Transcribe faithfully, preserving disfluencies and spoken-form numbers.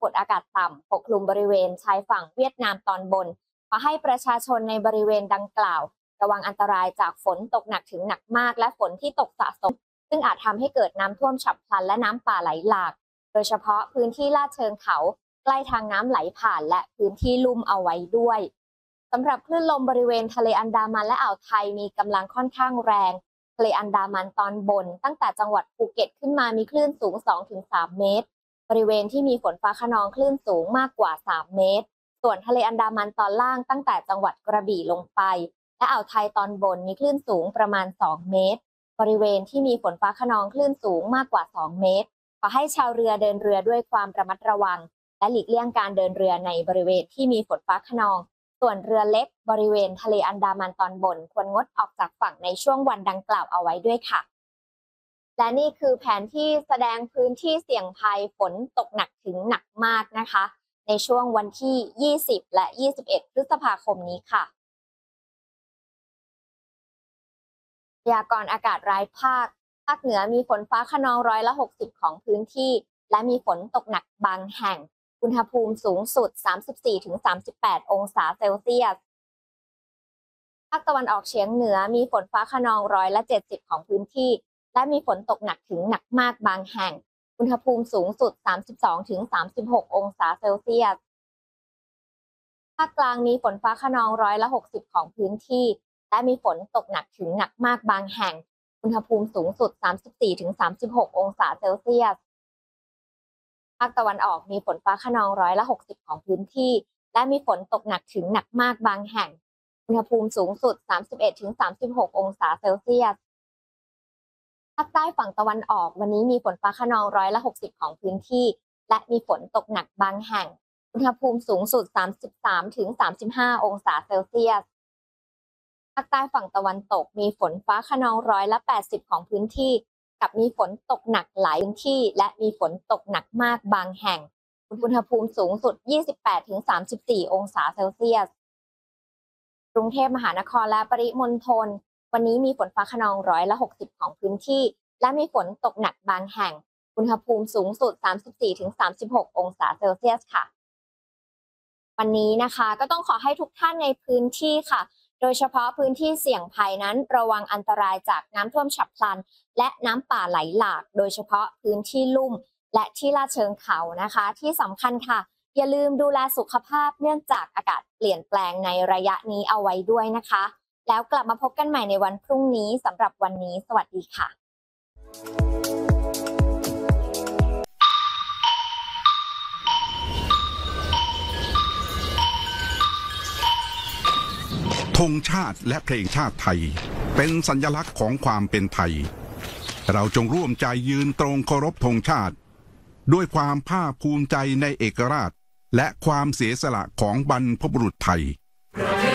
กดอากาศต่ำปกคลุมบริเวณชายฝั่งเวียดนามตอนบนขอให้ประชาชนในบริเวณดังกล่าวระวังอันตรายจากฝนตกหนักถึงหนักมากและฝนที่ตกสะสมซึ่งอาจทำให้เกิดน้ำท่วมฉับพลันและน้ำป่าไหลหลากโดยเฉพาะพื้นที่ลาดเชิงเขาใกล้ทางน้ำไหลผ่านและพื้นที่ลุ่มเอาไว้ด้วยสำหรับคลื่นลมบริเวณทะเลอันดามันและอ่าวไทยมีกำลังค่อนข้างแรงทะเลอันดามันตอนบนตั้งแต่จังหวัดภูเก็ตขึ้นมามีคลื่นสูง สองถึงสาม เมตรบริเวณที่มีฝนฟ้าคะนองคลื่นสูงมากกว่าสามเมตรส่วนทะเลอันดามันตอนล่างตั้งแต่จังหวัดกระบี่ลงไปและอ่าวไทยตอนบนมีคลื่นสูงประมาณสองเมตรบริเวณที่มีฝนฟ้าคะนองคลื่นสูงมากกว่าสองเมตรขอให้ชาวเรือเดินเรือด้วยความระมัดระวังและหลีกเลี่ยงการเดินเรือในบริเวณที่มีฝนฟ้าคะนองส่วนเรือเล็กบริเวณทะเลอันดามันตอนบนควรงดออกจากฝั่งในช่วงวันดังกล่าวเอาไว้ด้วยค่ะและนี่คือแผนที่แสดงพื้นที่เสี่ยงภัยฝนตกหนักถึงหนักมากนะคะในช่วงวันที่ยี่สิบและยี่สิบเอ็ดพฤษภาคมนี้ค่ะพยากรณ์อากาศรายภาคภาคเหนือมีฝนฟ้าคะนองร้อยละหกสิบของพื้นที่และมีฝนตกหนักบางแห่งอุณหภูมิสูงสุด สามสิบสี่ถึงสามสิบแปด องศาเซลเซียสภาคตะวันออกเฉียงเหนือมีฝนฟ้าคะนองร้อยละเจ็ดสิบของพื้นที่และมีฝนตกหนักถึงหนักมากบางแห่งอุณหภูมิสูงสุด สามสิบสองถึงสามสิบหก องศาเซลเซียสภาคกลางมีฝนฟ้าคะนองร้อยละหกสิบของพื้นที่และมีฝนตกหนักถึงหนักมากบางแห่งอุณหภูมิสูงสุด สามสิบสี่ถึงสามสิบหก องศาเซลเซียสภาคตะวันออกมีฝนฟ้าคะนองร้อยละหกสิบของพื้นที่และมีฝนตกหนักถึงหนักมากบางแห่งอุณหภูมิสูงสุด สามสิบเอ็ดถึงสามสิบหก องศาเซลเซียสภาคใต้ฝั่งตะวันออกวันนี้มีฝนฟ้าคะนองร้อยละหกสิบของพื้นที่และมีฝนตกหนักบางแห่งอุณหภูมิสูงสุด สามสิบสามถึงสามสิบห้า องศาเซลเซียสภาคใต้ฝั่งตะวันตกมีฝนฟ้าคะนองร้อยละแปดสิบของพื้นที่กับมีฝนตกหนักหลายพื้นที่และมีฝนตกหนักมากบางแห่งอุณหภูมิสูงสุด ยี่สิบแปดถึงสามสิบสี่ องศาเซลเซียสกรุงเทพมหานครและปริมณฑลวันนี้มีฝนฟ้าคะนองร้อยละหกสิบของพื้นที่และมีฝนตกหนักบางแห่งอุณหภูมิสูงสุด สามสิบสี่ถึงสามสิบหก องศาเซลเซียสค่ะวันนี้นะคะก็ต้องขอให้ทุกท่านในพื้นที่ค่ะโดยเฉพาะพื้นที่เสี่ยงภัยนั้นระวังอันตรายจากน้ำท่วมฉับพลันและน้ำป่าไหลหลากโดยเฉพาะพื้นที่ลุ่มและที่ลาดเชิงเขานะคะที่สำคัญค่ะอย่าลืมดูแลสุขภาพเนื่องจากอากาศเปลี่ยนแปลงในระยะนี้เอาไว้ด้วยนะคะแล้วกลับมาพบกันใหม่ในวันพรุ่งนี้สำหรับวันนี้สวัสดีค่ะธงชาติและเพลงชาติไทยเป็นสัญลักษณ์ของความเป็นไทยเราจงร่วมใจยืนตรงเคารพธงชาติด้วยความภาคภูมิใจในเอกราชและความเสียสละของบรรพบุรุษไทย